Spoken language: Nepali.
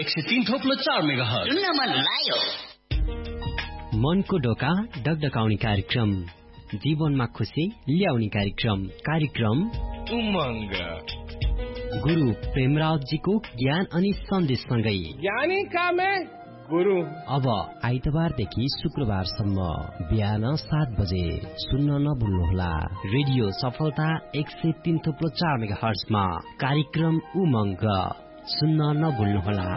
103.4 मेगाहर्ज। सुन्न मन लाग्यो। मनको ढोका डगडगाउने कार्यक्रम, जीवनमा खुशी ल्याउने कार्यक्रम उमंग। गुरु प्रेमराजजीको ज्ञान अनि सन्देशसँगै ज्ञानी कामे गुरु। अब आइतबारदेखि शुक्रबारसम्म बिहान 7 बजे सुन्न नभुल्नुहोला। रेडियो सफलता 103.4 मेगाहर्जमा कार्यक्रम उमंग सुन्न नभुल्नुहोला।